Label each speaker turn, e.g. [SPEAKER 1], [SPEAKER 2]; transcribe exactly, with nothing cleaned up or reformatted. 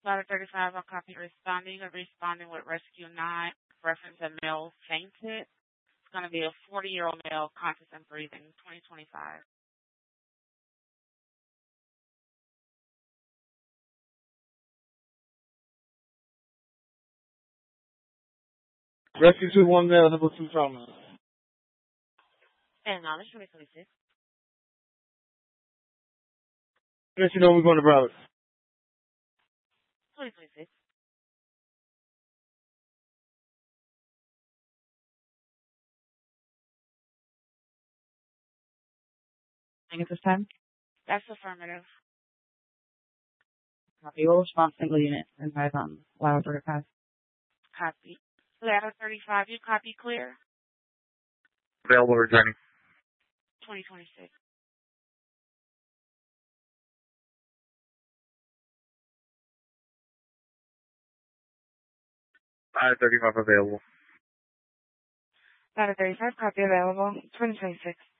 [SPEAKER 1] Ladder thirty-five, I'll copy responding or responding with Rescue nine, reference a male fainted. It's going to be a forty-year-old male, conscious and breathing, twenty twenty-five.
[SPEAKER 2] Rescue two one male, number two trauma.
[SPEAKER 1] And knowledge, twenty twenty-six.
[SPEAKER 2] Let you know we're going to Broward.
[SPEAKER 1] twenty twenty-six.
[SPEAKER 3] At this time?
[SPEAKER 1] That's affirmative.
[SPEAKER 3] Copy. Will response single unit and five on loud order pass.
[SPEAKER 1] Copy. Ladder thirty-five, you copy clear?
[SPEAKER 4] Available returning.
[SPEAKER 1] twenty twenty-six.
[SPEAKER 4] Ladder thirty-five available.
[SPEAKER 1] Ladder thirty-five, copy available, twenty twenty-six.